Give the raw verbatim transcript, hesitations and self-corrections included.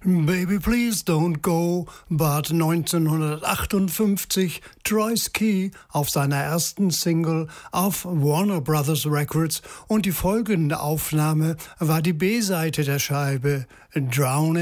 Baby Please Don't Go bat neunzehnhundertachtundfünfzig Troy Ski auf seiner ersten Single auf Warner Brothers Records und die folgende Aufnahme war die B-Seite der Scheibe Drowning